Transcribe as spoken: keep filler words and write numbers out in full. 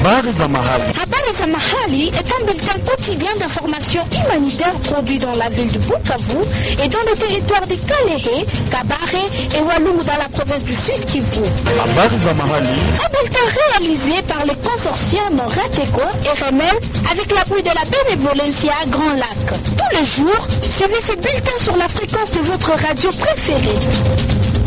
Habari za mahali. Habari za mahali est un bulletin quotidien d'information humanitaire produit dans la ville de Bukavu et dans le territoire de Kalehe, Kabare et Walungu dans la province du Sud Kivu. Habari za mahali. Un bulletin réalisé par le consortium Rateco et Remel avec l'appui de la Bénévolencia Grand Lac. Tous les jours, suivez ce bulletin sur la fréquence de votre radio préférée.